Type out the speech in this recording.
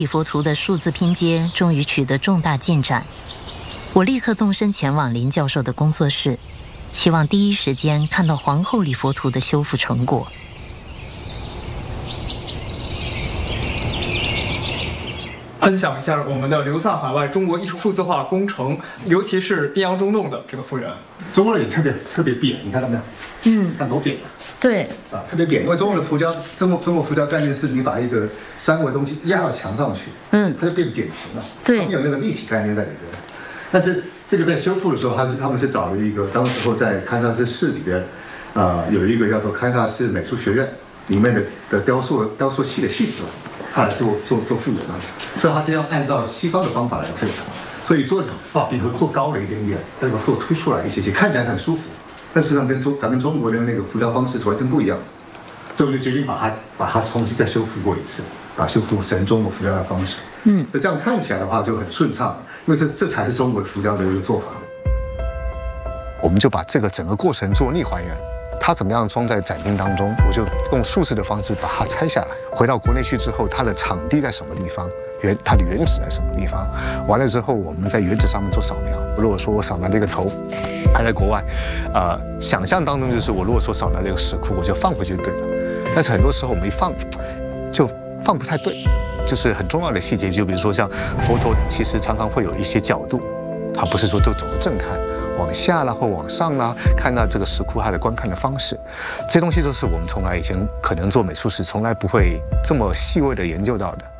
礼佛图的数字拼接终于取得重大进展，我立刻动身前往林教授的工作室，期望第一时间看到皇后礼佛图的修复成果。 分享一下我们的流散海外中国艺术数字化工程，尤其是滨阳中洞的这个复原。 中国人也特别扁，你看到没有？看多扁。 对啊，特别扁，因为中国的浮雕，中国浮雕概念是你把一个三维的东西压到墙上去，它就变扁平了， 对， 他们有那个立体概念在里边。但是这个在修复的时候，他们是找了一个，当时候在堪萨斯市里边，有一个叫做堪萨斯美术学院里面的雕塑系的系主任，他来做复原的，所以他是要按照西方的方法来做的，所以做比头做高了一点点，那个做凸出来一些些，看起来很舒服。但实际上跟咱们中国的那个浮雕方式完全不一样，所以我们就决定把它重新再修复过一次，修复成中国浮雕的方式。那这样看起来的话就很顺畅，因为这才是中国浮雕的一个做法。我们就把这个整个过程做逆还原，它怎么样装在展厅当中，我就用数字的方式把它拆下来。回到国内去之后，它的场地在什么地方？它的原址在什么地方？完了之后，我们在原址上面做扫描。如果说我扫描这个头，还在国外，想象当中就是我如果说扫描这个石窟，我就放回去就对了。但是很多时候我们一放，就放不太对，就是很重要的细节，就比如说像佛陀，其实常常会有一些角度，它不是说就总是正看。往下啦或往上啦，看到这个石窟它的观看的方式，这些东西都是我们从来以前可能做美术史从来不会这么细微的研究到的。